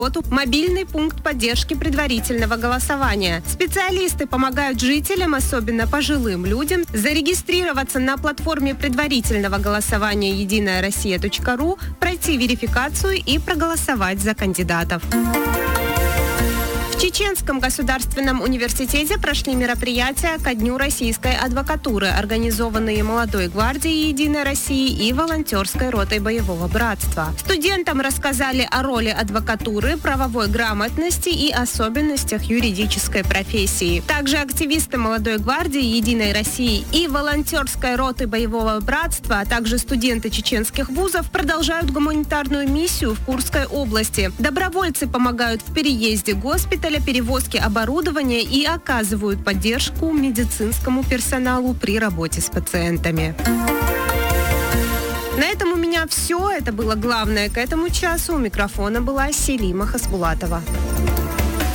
мобильный пункт поддержки предварительного голосования. Специалисты помогают жителям, особенно пожилым людям, зарегистрироваться на платформе предварительного голосования единая-россия.ру, пройти верификацию и проголосовать за кандидатов. В Чеченском государственном университете прошли мероприятия ко Дню российской адвокатуры, организованные Молодой гвардией Единой России и волонтерской ротой боевого братства. Студентам рассказали о роли адвокатуры, правовой грамотности и особенностях юридической профессии. Также активисты Молодой гвардии Единой России и волонтерской роты боевого братства, а также студенты чеченских вузов продолжают гуманитарную миссию в Курской области. Добровольцы помогают в переезде госпиталя, перевозки оборудования и оказывают поддержку медицинскому персоналу при работе с пациентами. На этом у меня все. Это было главное к этому часу. У микрофона была Селима Хасбулатова.